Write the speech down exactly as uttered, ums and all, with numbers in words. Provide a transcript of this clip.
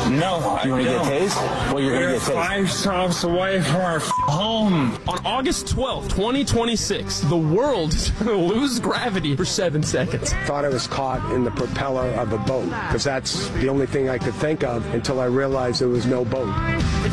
No, You want to get tased? Well, you're going to We're get tased. five stops away from our f- home. On August twelfth, twenty twenty-six, the world is going to lose gravity for seven seconds. Thought I was caught in the propeller of a boat because that's the only thing I could think of until I realized there was no boat.